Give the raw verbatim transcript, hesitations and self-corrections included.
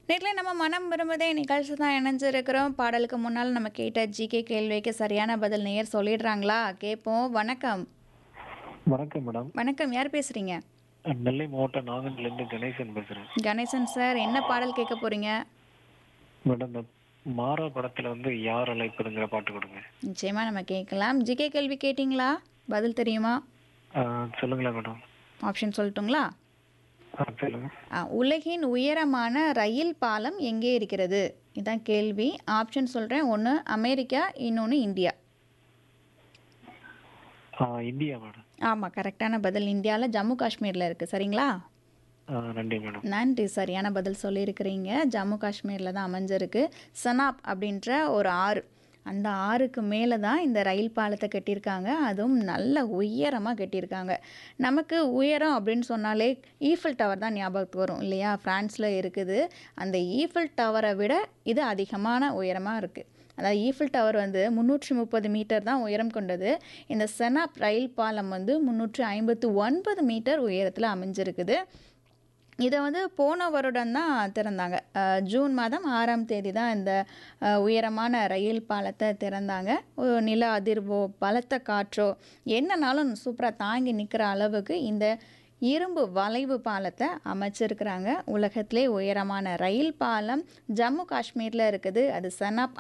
நேர்ல நம்ம மனம் விரும்புதே நிகழ்ச்சி தான் இணைஞ்சிருக்கிறோம். பாடலுக்கு முன்னால் நம்ம கேட்ட ஜிகே கேள்விக்கு சரியான பதில் நேயர் சொல்லிடுறாங்களா? கேட்போம். வணக்கம். வணக்கம் மேடம். வணக்கம். யார் பேசுறீங்க? அ நெல்லை மாவட்டம் நாங்குநேரிலிருந்து கணேசன் பேசுறேன். கணேசன் சார் என்ன பாடல் கேட்க போறீங்க? மேடம் இந்த மாறா படத்துல வந்து யார் அழைப்பதுங்கிற பாட்டு கொடுங்க. நிச்சயமா நம்ம கேட்கலாம். ஜிகே கேள்வி கேட்டிங்களா? பதில் தெரியுமா? ஆ, சொல்லுங்களேன் மேடம். ஆப்ஷன் சொல்லட்டுங்களா? ஆ, சொல்லுங்க. ஆ, உலகின் உயரமான ரயில் பாலம் எங்கே இருக்கிறது? இதான் கேள்வி. ஆப்ஷன் சொல்கிறேன். ஒன்று அமெரிக்கா, இன்னொன்று இந்தியா. ஆ, இந்தியா மேடம். ஆமாம், கரெக்டான பதில். இந்தியாவில் ஜம்மு காஷ்மீரில் இருக்குது. சரிங்களா? ஆ, நன்றி மேடம். நன்றி. சரியான பதில் சொல்லியிருக்கிறீங்க. ஜம்மு காஷ்மீரில் தான் அமைஞ்சிருக்கு. சனாப் அப்படின்ற ஒரு ஆறு, அந்த ஆறுக்கு மேலே தான் இந்த ரயில் பாலத்தை கட்டியிருக்காங்க. அதுவும் நல்ல உயரமாக கட்டியிருக்காங்க. நமக்கு உயரம் அப்படின்னு சொன்னாலே ஈஃபில் டவர் தான் ஞாபகத்துக்கு வரும் இல்லையா? ஃப்ரான்ஸில் இருக்குது. அந்த ஈஃபில் டவரை விட இது அதிகமான உயரமாக இருக்குது. அதாவது ஈஃபில் டவர் வந்து முந்நூற்றி முப்பது மீட்டர் தான் உயரம் கொண்டது. இந்த செனாப் ரயில் பாலம் வந்து முந்நூற்றி ஐம்பத்து ஒன்பது மீட்டர் உயரத்தில் அமைஞ்சிருக்குது. இதை வந்து போன வருடம் தான் திறந்தாங்க. அஹ், ஜூன் மாதம் ஆறாம் தேதி தான் இந்த அஹ், உயரமான ரயில் பாலத்தை திறந்தாங்க. ஒரு நில அதிர்வோ பலத்த காற்றோ என்னன்னாலும் சூப்பராக தாங்கி நிற்கிற அளவுக்கு இந்த இரும்பு வளைவு பாலத்தை அமைச்சிருக்கிறாங்க. உலகத்திலே உயரமான ரயில் பாலம் ஜம்மு காஷ்மீரில் இருக்குது. அது சனாப்